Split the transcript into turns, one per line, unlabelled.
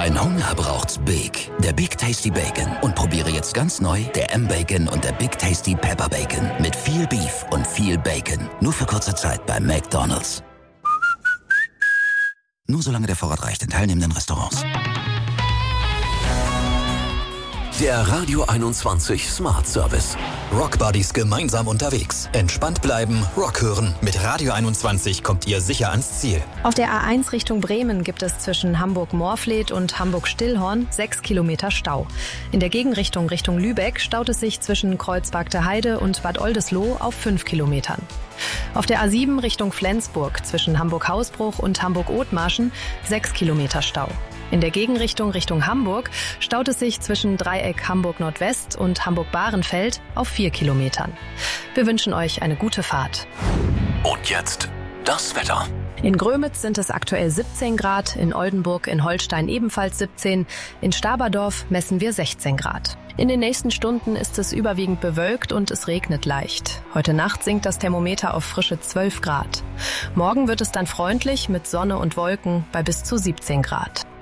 Dein Hunger braucht's Big. Der Big Tasty Bacon. Und probiere jetzt ganz neu der M-Bacon und der Big Tasty Pepper Bacon. Mit viel Beef und viel Bacon. Nur für kurze Zeit bei McDonald's. Nur solange der Vorrat reicht in teilnehmenden Restaurants.
Der Radio 21 Smart Service.
Rock Buddies gemeinsam unterwegs. Entspannt bleiben, Rock hören. Mit Radio 21 kommt ihr sicher ans Ziel.
Auf der A1 Richtung Bremen gibt es zwischen Hamburg-Morfleet und Hamburg-Stillhorn 6 Kilometer Stau. In der Gegenrichtung Richtung Lübeck staut es sich zwischen Kreuzbergter Heide und Bad Oldesloe auf 5 Kilometern. Auf der A7 Richtung Flensburg zwischen Hamburg-Hausbruch und Hamburg-Othmarschen 6 Kilometer Stau. In der Gegenrichtung Richtung Hamburg staut es sich zwischen Dreieck Hamburg-Nordwest und Hamburg-Bahrenfeld auf 4 Kilometern. Wir wünschen euch eine gute Fahrt.
Und jetzt das Wetter.
In Grömitz sind es aktuell 17 Grad, in Oldenburg in Holstein ebenfalls 17, in Staberdorf messen wir 16 Grad. In den nächsten Stunden ist es überwiegend bewölkt und es regnet leicht. Heute Nacht sinkt das Thermometer auf frische 12 Grad. Morgen wird es dann freundlich mit Sonne und Wolken bei bis zu 17 Grad.